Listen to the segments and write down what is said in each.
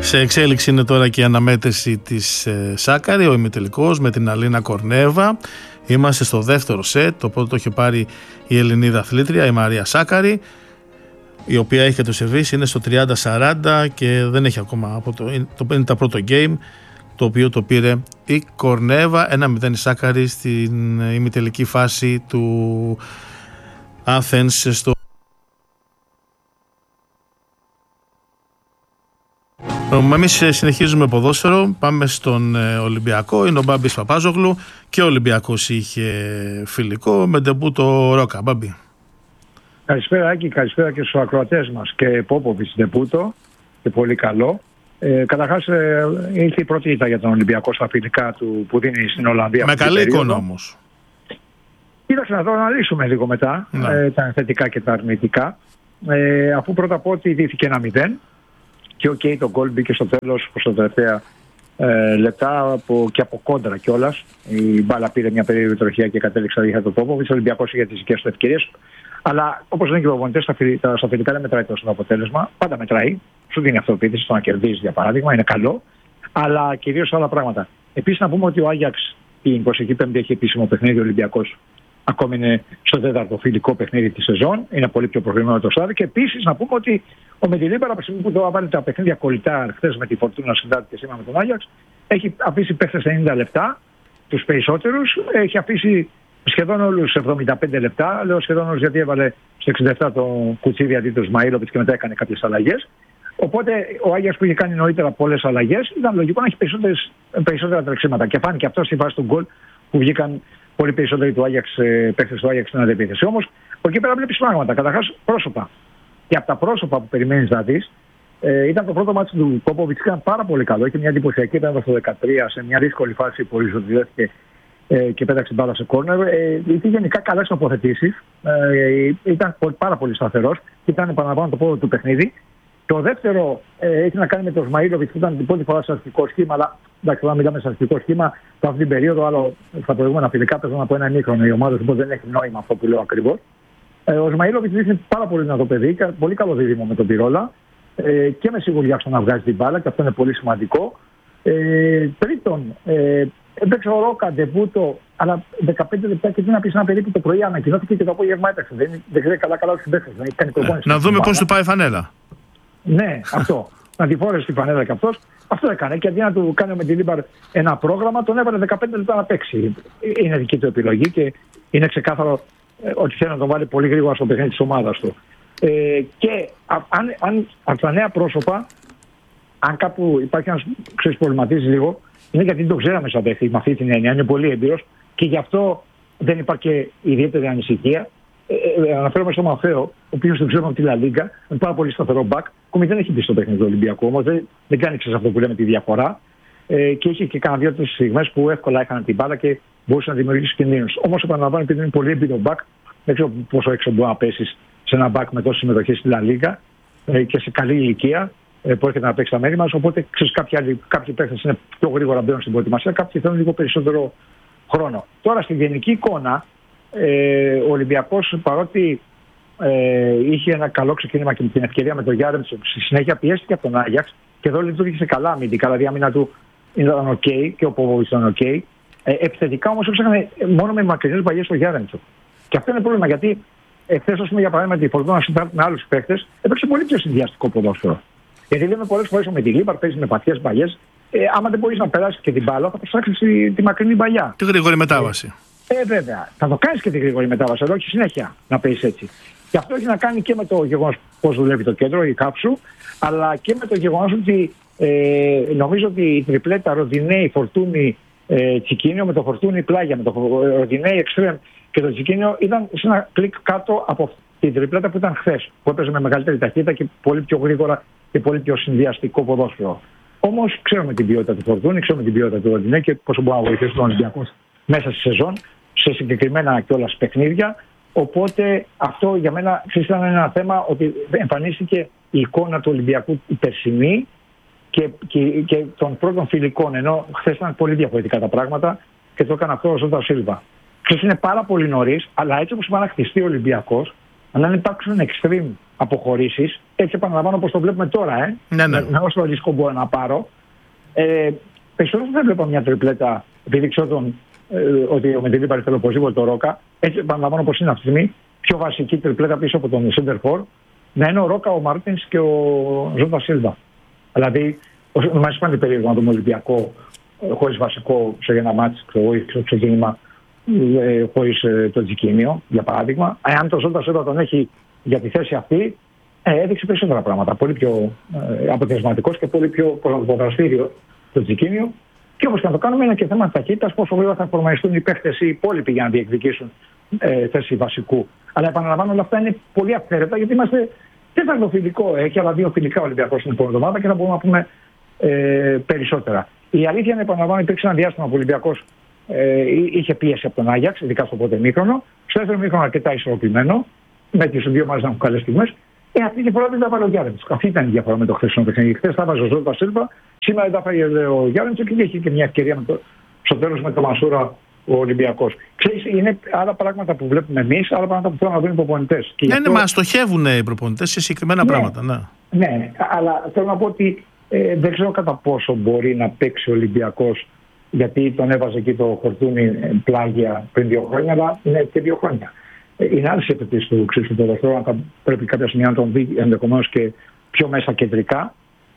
Σε εξέλιξη είναι τώρα και η αναμέτρηση της Σάκαρη, ο ημιτελικός με την Αλίνα Κορνέβα. Είμαστε στο δεύτερο σετ. Το πρώτο το έχει πάρει η Ελληνίδα αθλήτρια, η Μαρία Σάκαρη, η οποία έχει και το σερβίς, είναι στο 30-40 και δεν έχει ακόμα είναι το πρώτο game, το οποίο το πήρε η Κορνέβα. 1-0 η Σάκαρη στην ημιτελική φάση του Athens στο. Εμείς συνεχίζουμε ποδόσφαιρο, πάμε στον Ολυμπιακό. Είναι ο Μπάμπης Παπάζογλου και ο Ολυμπιακός είχε φιλικό με ντεμπούτο Ρόκα. Μπάμπη. Καλησπέρα Άκη, καλησπέρα και στους ακροατές μας. Και Πόποβιτς ντεμπούτο και πολύ καλό. Καταρχάς ήρθε η πρώτη ήττα για τον Ολυμπιακό στα φιλικά του που δίνει στην Ολλανδία. Με καλή εικόνα όμως. Κοίταξε να το αναλύσουμε λίγο μετά, τα θετικά και τα αρνητικά. Αφού πρώτα πω ότι δίθηκε 1-0 και το γκολ μπήκε στο τέλος προς τα τελευταία λεπτά και από κόντρα κιόλας. Η μπάλα πήρε μια περίεργη τροχιά και κατέληξε στα του Πόποβιτς. Ο Ολυμπιακός είχε τις δικές του ευκαιρίες. Αλλά όπως λένε και οι προπονητές, στα φιλικά δεν μετράει τόσο το αποτέλεσμα. Πάντα μετράει. Σου δίνει αυτοποίθηση, το να κερδίζει για παράδειγμα, είναι καλό. Αλλά κυρίως άλλα πράγματα. Επίσης να πούμε ότι ο Άγιαξ την 25η έχει επίσημο παιχνίδι, ο Ολυμπιακός ακόμη είναι στο τέταρτο φιλικό παιχνίδι της σεζόν. Είναι πολύ πιο προχωρημένο το στάδιο. Και επίσης να πούμε ότι ο Μεντιλίμπαρα από τη στιγμή που το έβαλε τα παιχνίδια κολλητά χθες με τη Φορτούνα Σιντάτη και σήμερα με τον Άγιαξ, έχει αφήσει παίχτες 90 λεπτά, τους περισσότερους. Έχει αφήσει σχεδόν όλους 75 λεπτά. Λέω σχεδόν όλους γιατί έβαλε στο 67 το Κουτσίδη αντί του Σμαΐλοβιτς και μετά έκανε κάποιες αλλαγές. Οπότε ο Άγιαξ που είχε κάνει νωρίτερα πολλές αλλαγές, ήταν λογικό να έχει περισσότερα τρεξίματα. Και φάνηκε αυτό στη φάση του γκολ που βγήκαν πολύ περισσότεροι του Άγιαξ, παίχτες του Άγιαξ στην αντεπίθεση. Όμως από εκεί πέρα βλέπεις πράγματα. Καταρχάς πρόσωπα. Και από τα πρόσωπα που περιμένεις να δεις, ήταν το πρώτο μάτι του Πόποβιτς, ήταν πάρα πολύ καλό. Είχε μια εντυπωσιακή επέμβαση στο 13 σε μια δύσκολη φάση που οριζοντιζέθηκε και πέταξε μπάλα σε κόρνερ. Είχε γενικά καλές τοποθετήσεις. Ήταν πάρα πολύ σταθερός και ήταν επαναλαμβάνω το πρώτο του παιχνίδι. Το δεύτερο έχει να κάνει με τον Σμαΐλοβιτς που ήταν την πρώτη φορά σε αρχικό σχήμα. Αλλά εντάξει, όταν μιλάμε σε αρχικό σχήμα, αυτή την περίοδο, άλλο στα προηγούμενα φιλικά παίζουν από ένα ημίχρονο οι ομάδες, οπότε δεν έχει νόημα αυτό που λέω ακριβώς. Ο Σμαΐλοβιτς δείχνει πάρα πολύ δυνατό παιδί, πολύ καλό δίδυμο με τον Πυρόλα και με σιγουριά στο να βγάζει την μπάλα και αυτό είναι πολύ σημαντικό. Τρίτον, έπαιξε ο Ρόκα ντεμπούτο, αλλά 15 λεπτά και τι να πει ένα περίπου το πρωί ανακοινώθηκε και το απόγευμα έπαιξε. Δεν ξέρει καλά τους συμπαίκτες. Να δούμε πώς του πάει η φανέλα. Ναι, αυτό. Να τη φόρεσε τη φανέλα και αυτός. Αυτό έκανε. Και αντί να του κάνει με την Λίμπαρ ένα πρόγραμμα, τον έβαλε 15 λεπτά να παίξει. Είναι δική του επιλογή και είναι ξεκάθαρο ότι θέλει να τον βάλει πολύ γρήγορα στο παιχνίδι της ομάδας του. Και αν από τα νέα πρόσωπα, αν κάπου υπάρχει ένας προβληματίζει λίγο, είναι γιατί δεν το ξέραμε σαν παίχτη με αυτή την έννοια. Είναι πολύ έμπειρος και γι' αυτό δεν υπάρχει και ιδιαίτερη ανησυχία. Αναφέρομαι στον Μαφέο, ο οποίος δεν ξέρουμε από τη Λα Λίγκα, είναι πάρα πολύ σταθερό μπακ. Ακόμη δεν έχει μπει στο παιχνίδι του Ολυμπιακού, όμως δεν κάνει αυτό που λέμε τη διαφορά. Και είχε και κάνα δύο-τρεις στιγμές που εύκολα είχαν την μπάλα και μπορούσε να δημιουργήσει κινδύνους. Όμως επαναλαμβάνω, επειδή είναι πολύ έμπειρο μπακ, δεν ξέρω πόσο έξω μπορεί να πέσει σε ένα μπακ με τόση συμμετοχή στη Λα Λίγκα και σε καλή ηλικία που έρχεται να παίξει τα μέρη μας. Οπότε ξέρεις, κάποιοι παίκτες είναι πιο γρήγορα μπαίνουν στην προετοιμασία, κάποιοι θέλουν λίγο περισσότερο χρόνο. Τώρα στη γενική εικόνα, ο Ολυμπιακός παρότι είχε ένα καλό ξεκίνημα και με την ευκαιρία με τον Γιάρεμτσο, στη συνέχεια πιέστηκε από τον Άγιαξ και εδώ λειτουργήσε καλά αμυντικά, δηλαδή η άμυνα του ήταν ok και ο Πόποβιτς ήταν ok. Επιθετικά όμως έψαχνε μόνο με μακρινές παλιές στο Γιάρεμτσο. Και αυτό είναι πρόβλημα γιατί εχθές, για παράδειγμα, τη Φορτούνα Σιντάτη με άλλους παίχτες έπαιξε πολύ πιο συνδυαστικό ποδόσφαιρο. Γιατί λέμε πολλές φορές με τη Λίμπαρ παίζει με παθιές παλιές. Άμα δεν μπορείς να περάσεις και την μπάλα, θα ψάξεις τη μακρινή παλιά. Τη γρήγορη μετάβαση. Βέβαια. Θα το κάνεις και τη γρήγορη μετάβαση, αλλά όχι συνέχεια να παίζεις έτσι. Και αυτό έχει να κάνει και με το γεγονός πώς δουλεύει το κέντρο, η κάψου, αλλά και με το γεγονός ότι νομίζω ότι η τριπλέτα Ροντινέη, Φορτούνη, Τσικίνιο, με το Φορτούνη πλάγια, με το Ροντινέη εξτρέμ και το Τσικίνιο ήταν σε ένα κλικ κάτω από την τριπλέτα που ήταν χθες, που έπαιζε με μεγαλύτερη ταχύτητα και πολύ πιο γρήγορα και πολύ πιο συνδυαστικό ποδόσφαιρο. Όμως ξέρουμε την ποιότητα του Φορτούνη, ξέρουμε την ποιότητα του Ροντινέη και πόσο μπορεί να βοηθήσει τον Ολυμπιακό μέσα στη σεζόν, σε συγκεκριμένα κιόλας παιχνίδια. Οπότε αυτό για μένα ήταν ένα θέμα ότι εμφανίστηκε η εικόνα του Ολυμπιακού η περσινή και των πρώτων φιλικών, ενώ χθες ήταν πολύ διαφορετικά τα πράγματα και το έκανε αυτό ο Ζώτα Σίλβα. Χθες είναι πάρα πολύ νωρίς, αλλά έτσι όπως είπα να χτιστεί ο Ολυμπιακός, αν υπάρξουν extreme αποχωρήσεις, Έτσι επαναλαμβάνω όπως το βλέπουμε τώρα. Ναι. Με όσο ρίσκο μπορώ να πάρω. Περισσότερο δεν βλέπω μια τριπλέτα, επειδή ξέρω ότι ο Μεντιλίμπαρη θέλει οπωσδήποτε το Ρόκα. Έτσι επαναλαμβάνω πως είναι αυτή τη στιγμή πιο βασική τριπλέτα πίσω από τον Center For, να είναι ο Ρόκα, ο Μάρτινς και ο Ζώτα Σίλβα. Δηλαδή, μας είπαν περίεργο να δούμε Ολυμπιακό χωρίς βασικό σε ένα μάτς, στο ξεκίνημα, χωρίς το Τζικίνιο, για παράδειγμα. Αν το Ζώτα Σίλβα τον έχει για τη θέση αυτή, έδειξε περισσότερα πράγματα. Πολύ πιο αποτελεσματικός και πολύ πιο δραστήριο το Τζικίνιο. Και όπως και να το κάνουμε, είναι και θέμα ταχύτητας, πόσο γρήγορα θα φορμαριστούν οι παίχτες οι υπόλοιποι για να διεκδικήσουν θέση βασικού. Αλλά επαναλαμβάνω, όλα αυτά είναι πολύ αυθαίρετα, γιατί είμαστε τέταρτο φιλικό. Έχει άλλα 2 φιλικά Ολυμπιακός την επόμενη εβδομάδα και θα μπορούμε να πούμε περισσότερα. Η αλήθεια είναι, επαναλαμβάνω, υπήρξε ένα διάστημα που ο Ολυμπιακός είχε πίεση από τον Άγιαξ, ειδικά στο πρώτο ημίχρονο. Στο δεύτερο ημίχρονο αρκετά ισορροπημένο, με τις 2 ομάδες να έχουν καλές στιγμές. Αυτή τη φορά δεν τα βάλε ο Γιάννης. Αυτή ήταν η διαφορά με το χθεσινό παιχνίδι. Χθες τα βάζω ο Ζώτα Σίλβα, σήμερα δεν τα φάγε ο Γιάννης και είχε και μια ευκαιρία στο τέλος με το Μασούρα ο Ολυμπιακός. Ξέρεις, είναι άλλα πράγματα που βλέπουμε εμείς, άλλα πράγματα που θέλουν να δουν οι προπονητές. Ναι, μα στοχεύουν οι προπονητές σε συγκεκριμένα πράγματα. Ναι, αλλά θέλω να πω ότι δεν ξέρω κατά πόσο μπορεί να παίξει ο Ολυμπιακός, γιατί τον έβαζε εκεί το χορτούνι πλάγια πριν 2 χρόνια, αλλά είναι και 2 χρόνια. Είναι άλλες επαιτήσεις του ξύσου ποδοσφαίρου, θα πρέπει κάποια στιγμή να τον δει ενδεχομένως και πιο μέσα κεντρικά.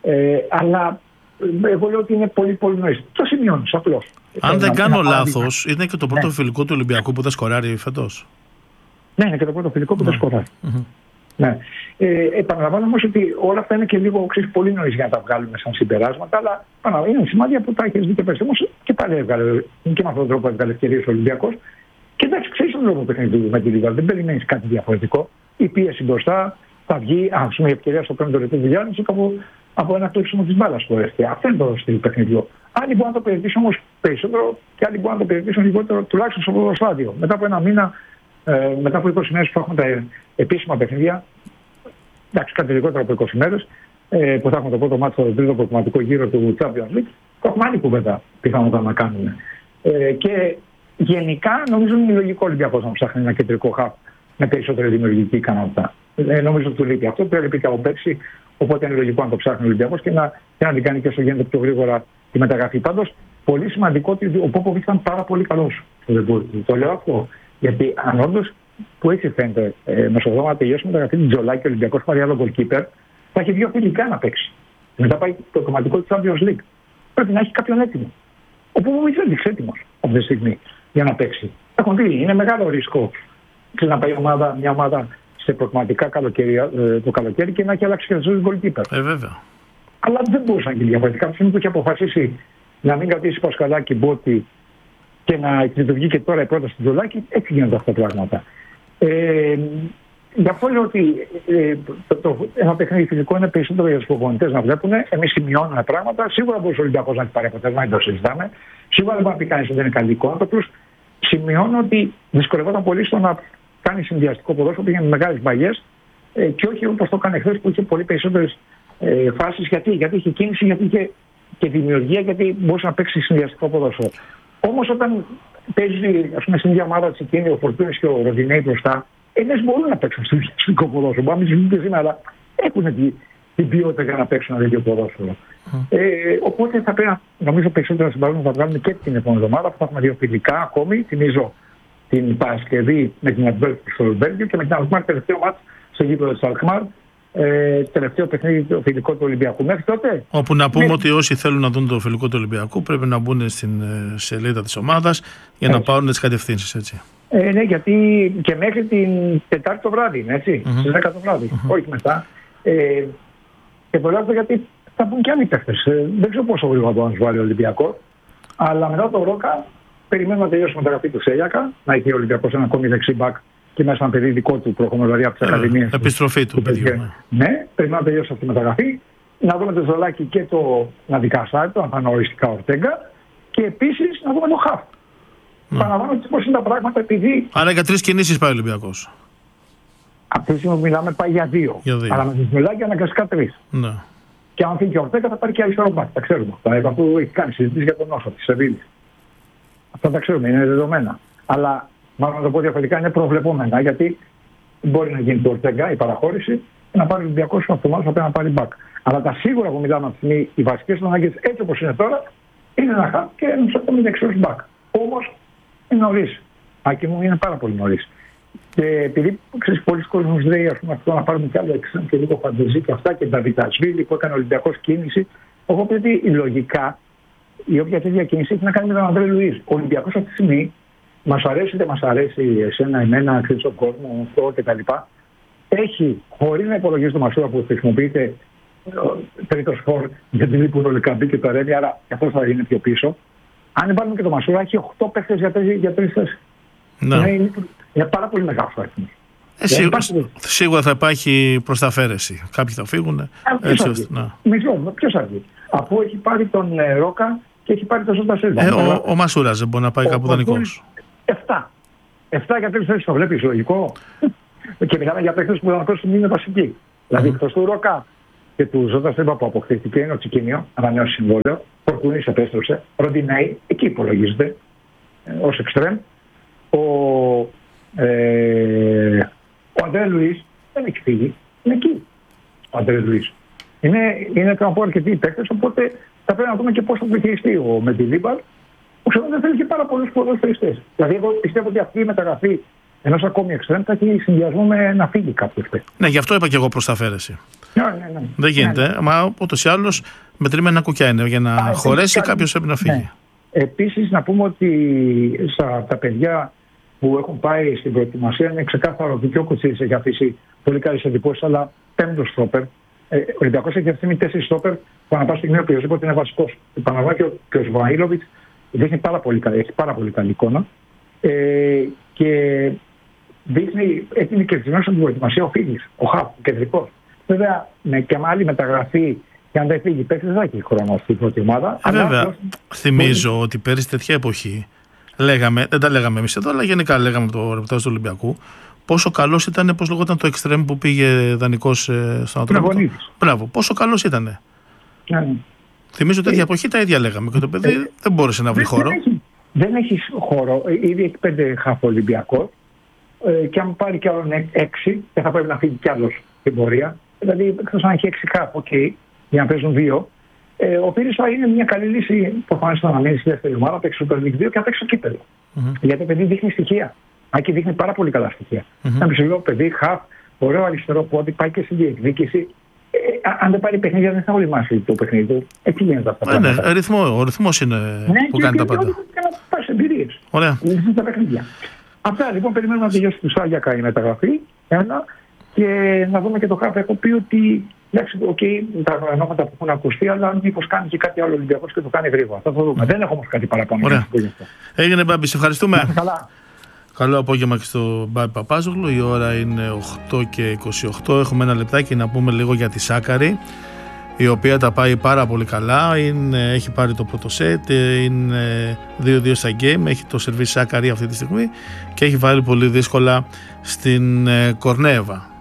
Αλλά εγώ λέω ότι είναι πολύ πολύ νωρίς. Το σημειώνεις απλώς. Αν δεν κάνω λάθος, είναι και το πρώτο φιλικό του Ολυμπιακού που δεν σκοράρει φέτος. Ναι, είναι και το πρώτο φιλικό που δεν σκοράρει. Ναι. Επαναλαμβάνω όμως ότι όλα αυτά είναι και λίγο πολύ νωρίς για να τα βγάλουμε σαν συμπεράσματα, αλλά είναι σημάδια που τα έχεις δει και πέρσι. Όμως και πάλι έβγαλε, και με αυτόν τον τρόπο έβγαλε ευκαιρίες ο Ολυμπιακός. Και εντάξει, ξέρεις τον λόγο παιχνιδιού με τη Λίγα, δεν περιμένεις κάτι διαφορετικό. Η πίεση μπροστά θα βγει, ας πούμε, η ευκαιρία στο πρώτο λεπτό του Γιάννη από ένα κλέψιμο της μπάλας που έρχεται. Αυτό είναι το στυλ παιχνιδιού. Άλλοι μπορούν να το περιορίσουν όμως περισσότερο και άλλοι μπορούν να το περιορίσουν λιγότερο, τουλάχιστον στο πρώτο στάδιο. Μετά από ένα μήνα, μετά από 20 μέρες που έχουμε τα επίσημα παιχνίδια, εντάξει, κάτι λιγότερο από 20 μέρες, που θα έχουμε το πρώτο μάτι στο τρίτο προκριματικό γύρο του Champions League, θα έχουμε άλλη κουβέντα πιθανότατα να κάνουμε. Και γενικά νομίζω είναι λογικό ο Ολυμπιακός να ψάχνει ένα κεντρικό χαφ με περισσότερη δημιουργική ικανότητα. Νομίζω ότι του λείπει αυτό, πρέπει να λείπει και από πέρσι, οπότε είναι λογικό να το ψάχνει ο Ολυμπιακός και να την κάνει και όσο γίνεται πιο γρήγορα τη μεταγραφή. Πάντως, πολύ σημαντικό ότι ο Πόποβιτς ήταν πάρα πολύ καλός στο δебούτ. Το λέω αυτό, γιατί αν όντως που έτσι φαίνεται μεσοδόμα να τελειώσει μεταγραφή του Τζολάκη και ο Ολυμπιακός πάρει άλλο goalkeeper, θα έχει 2 φιλικά να παίξει. Μετά πάει το κομματικό του Champions League. Πρέπει να έχει κάποιον έτοιμο. Ο Πόποβιτς δεν είναι έτοιμος αυτή τη στιγμή για να παίξει. Έχουν δει, είναι μεγάλο ρίσκο να πάει μια ομάδα σε προκριματικά το καλοκαίρι και να έχει αλλάξει και το goalkeeper. Βέβαια. Αλλά δεν μπορούσε να γίνει διαφορετικά. Από τη στιγμή που έχει αποφασίσει να μην κρατήσει Πασχαλάκη Μπότη και να εκδηλωθεί και τώρα η πρόταση του Τζολάκη, έτσι γίνονται αυτά τα πράγματα. Γι' αυτό λέω ότι ένα παιχνίδι φυσικό είναι περισσότερο για τους προπονητές να βλέπουν. Εμείς σημειώνουμε πράγματα. Σίγουρα μπορεί ο Ολυμπιακός να έχει πάρει αποτέλεσμα, δεν το συζητάμε. Σίγουρα δεν μπορεί να πει κανείς ότι δεν είναι καλή εικόνα. Απλώς σημειώνω ότι δυσκολευόταν πολύ στο να κάνει συνδυαστικό ποδόσφαιρο, πήγαινε με μεγάλες μπαγιές και όχι όπως το έκανε χθες που είχε πολύ περισσότερες φάσεις. Γιατί είχε κίνηση, γιατί είχε και δημιουργία, γιατί μπορούσε να παίξει συνδυαστικό ποδόσφαιρο. Όμως όταν παίζει, ας πούμε, στην ίδια ομάδα της εκείνη ο Φορτούνης και ο Ροντινέη μπροστά, δεν μπορούν να παίξουν συνδυαστικό ποδόσφαιρο. Μπορεί να μην συζητήσουν σήμερα, αλλά έχουν την ποιότητα για να παίξουν ένα τέτοιο ποδόσφαιρο. Οπότε θα πρέπει, νομίζω, περισσότερο συμπαράγοντα να βγάλουμε και την επόμενη εβδομάδα. Θα έχουμε 2 φιλικά ακόμη. Θυμίζω την Παρασκευή με την Αντβέρπ στο Βέλγιο και με την Αλκμάρ τελευταίο μάτς στο γήπεδο της Αλκμάρ. Τελευταίο παιχνίδι το φιλικό του Ολυμπιακού. Μέχρι τότε. Όπου να πούμε ότι όσοι θέλουν να δουν το φιλικό του Ολυμπιακού πρέπει να μπουν στην σελίδα της ομάδας για να πάρουν τις κατευθύνσεις, έτσι. Ναι, γιατί και μέχρι την Τετάρτη το βράδυ είναι, έτσι. Στις 10 το βράδυ. Όχι μετά. Και το λέω γιατί θα μπουν και άλλοι παίχτες. Δεν ξέρω πόσο γρήγορα μπορεί να σου βάλει ο Ολυμπιακός. Αλλά μετά το Ρόκα περιμένουμε να τελειώσουμε τη μεταγραφή του Σέλιακα. Να έχει ο Ολυμπιακός ένα ακόμη δεξί μπακ και μέσα ένα παιδί δικό του προχωρούμε δηλαδή από τις ακαδημίες. Επιστροφή του παιδιού. Ναι, περιμένουμε να τελειώσει αυτή τη μεταγραφή. Να δούμε το Ζολάκι και το Ναδικασάρι, αν θα είναι οριστικά Ορτέγκα. Και επίσης να δούμε το Χαφ. Παραλαμβάνω πώς είναι τα πράγματα επειδή. Άρα για 3 κινήσεις πάει ο Ολυμπιακός. Αυτή τη στιγμή μιλάμε πάει για 2. Αλλά με τη Ζολάκι αναγκαστικά 3. Ναι. Και αν φύγει ο Ορτέγκα θα πάρει και αριστερό μπακ. Τα ξέρουμε αυτά. Αφού έχει κάνει συζητήσεις για τον Όσο τη Σεβίλη. Αυτά τα ξέρουμε, είναι δεδομένα. Αλλά μάλλον να το πω διαφορετικά είναι προβλεπόμενα γιατί μπορεί να γίνει το Ορτέγκα η παραχώρηση να πάρει ο Ολυμπιακός αυτομάτως θα πρέπει να πάρει μπακ. Αλλά τα σίγουρα που μιλάμε αυτή τη στιγμή, οι βασικές ανάγκες έτσι όπως είναι τώρα, είναι ένα χαμ και ένας ακόμη δεξιός μπακ. Όμως είναι νωρίς. Άκη μου, είναι πάρα πολύ νωρίς. Και επειδή ξέρεις, πολλοί κόσμος λέει αυτό να πάρουμε κι άλλο εξάμεινο και λίγο φαντεζή και αυτά και τα Βιτασβίλη που έκανε ο Ολυμπιακός κίνηση. Εγώ πρέπει λογικά η όποια τέτοια κίνηση έχει να κάνει με τον Ανδρέ Λουίζ. Ο Ολυμπιακός αυτή τη στιγμή, μας αρέσει είτε μας αρέσει εσένα, εμένα, ξέρεις τον κόσμο, αυτό κτλ. Έχει, χωρίς να υπολογίζει το Μασούρα που χρησιμοποιείται τρίτος φορ, γιατί λείπουν όλοι καμποί και το Ρέμι, άρα αυτό θα είναι πιο πίσω. Αν βάλουμε και το Μασούρα, έχει 8 παίκτες για 3 θέσεις. Είναι πάρα πολύ μεγάλο αριθμό. Σίγουρα θα υπάρχει προσταφαίρεση. Κάποιοι θα φύγουν. Ποιος θα βγει. Αφού έχει πάρει τον Ρόκα και έχει πάρει τον Ζώτα Σίλβα. Ο Μασούρας δεν μπορεί να πάει κάπου δανεικός. 7 για 3 θέσεις το βλέπεις λογικό. Και μιλάμε για παίκτες που θα είναι βασικοί. Δηλαδή εκτός του Ρόκα και του Ζώτα Σίλβα που αποκτήθηκε είναι ο Τσικίνιο, ανανέωσε συμβόλαιο. Πορκούνης επέστρεψε. Ροντινέι, εκεί υπολογίζεται ως εξτρέμ. Ο Ανδρέ Λουίς δεν έχει φύγει. Είναι εκεί ο Ανδρέ Λουίς. Είναι από αρκετοί παίκτες, οπότε θα πρέπει να δούμε και πώς θα διαχειριστεί ο Μεντιλίμπαρ, που ξέρω δεν θέλει και πάρα πολλούς ποδοσφαιριστές. Δηλαδή, εγώ πιστεύω ότι αυτή η μεταγραφή ενός ακόμη εξτρέμ θα έχει συνδυασμό με να φύγει κάποιο. Ναι, γι' αυτό είπα και εγώ προσταφαίρεση. Ναι. Δεν γίνεται. Μα ούτως ή άλλως μετρημένα κουκιά είναι. Για να χωρέσει κάποιος πρέπει να φύγει. Ναι. Επίσης, να πούμε ότι τα παιδιά που έχουν πάει στην προετοιμασία είναι ξεκάθαρο ότι και ο Κουτσίδης έχει αφήσει πολύ καλές εντυπώσεις, αλλά 5ο στόπερ. Ο Ολυμπιακός έχει αυτή 4 στόπερ που ανά πάσα στιγμή οποιοδήποτε είναι βασικός. Επαναλαμβάνω και ο Σβαΐλοβιτς δείχνει έχει πάρα πολύ καλή εικόνα. Και δείχνει, είναι κερδισμένος από την προετοιμασία ο Φίγης, ο Χαφ, ο κεντρικός. Βέβαια, και με άλλη μεταγραφή, και αν δεν φύγει παίκτη, δεν θα έχει χρόνο στην πρώτη ομάδα. Βέβαια, θυμίζω ότι πέρυσι τέτοια εποχή δεν τα λέγαμε εμείς εδώ, αλλά γενικά λέγαμε το ρεπορτάζ του Ολυμπιακού. Πόσο καλός ήταν, πώς λεγόταν το εξτρέμ που πήγε δανεικός στον Ατρόμητο. Μπράβο, πόσο καλός ήταν. Θυμίζω τέτοια εποχή τα ίδια λέγαμε και το παιδί δεν μπόρεσε να βρει χώρο. Δεν έχει χώρο. Ήδη έχει 5 χαφ Ολυμπιακό και αν πάρει κι άλλον 6, δεν θα πρέπει να φύγει κι άλλος στην πορεία. Δηλαδή, εκτός αν έχει 6 χαφ, για να παίζουν 2. Ο Πύρης θα είναι μια καλή λύση προφανώς να μείνει στη δεύτερη ομάδα, παίξει Super League 2 και να παίξει το κύπελλο. Γιατί το παιδί δείχνει στοιχεία. Άκη δείχνει πάρα πολύ καλά στοιχεία. Ένα ψηλό παιδί, χαφ, ωραίο αριστερό πόδι, πάει και στη διεκδίκηση. Αν δεν πάρει παιχνίδια, δεν θα οριμάσει το παιχνίδι του. Έτσι γίνεται αυτά. Ο ρυθμός είναι που κάνει τα πάντα. Ναι, και να πάρει εμπειρίες. Ωραία. Τα παιχνίδια. Αυτά λοιπόν περιμένουμε να τελειώσει του Σάγιακα η μεταγραφή. Και να δούμε και το χαφ. Έχω πει ότι εντάξει, τα ονόματα που έχουν ακουστεί, αλλά μήπως κάνει και κάτι άλλο Ολυμπιακός και το κάνει γρήγορα. Θα το δούμε. Δεν έχω όμως κάτι παραπάνω. Ωραία. Έγινε, Μπάμπη, σε ευχαριστούμε. Καλά. Καλό απόγευμα και στο Μπάμπη Παπάζογλου. Η ώρα είναι 8:28. Έχουμε ένα λεπτάκι να πούμε λίγο για τη Σάκαρη, η οποία τα πάει πάρα πολύ καλά. Έχει πάρει το πρώτο σετ, είναι 2-2 στα game, έχει το σερβίς Σάκαρη αυτή τη στιγμή και έχει βάλει πολύ δύσκολα στην Κορνέβα.